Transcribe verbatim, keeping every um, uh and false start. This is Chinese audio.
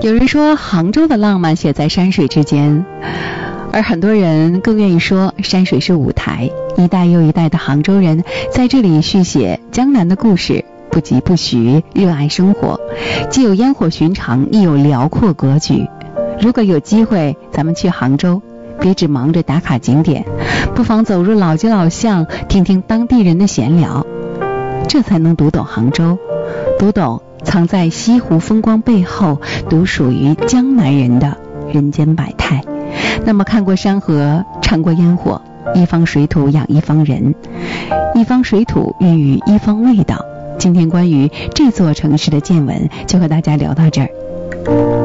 有人说杭州的浪漫写在山水之间，而很多人更愿意说山水是舞台，一代又一代的杭州人在这里续写江南的故事，不疾不徐，热爱生活，既有烟火寻常，亦有辽阔格局。如果有机会咱们去杭州，别只忙着打卡景点，不妨走入老街老巷，听听当地人的闲聊，这才能读懂杭州，读懂藏在西湖风光背后独属于江南人的人间百态。那么看过山河，尝过烟火，一方水土养一方人，一方水土孕育一方味道。今天关于这座城市的见闻就和大家聊到这儿，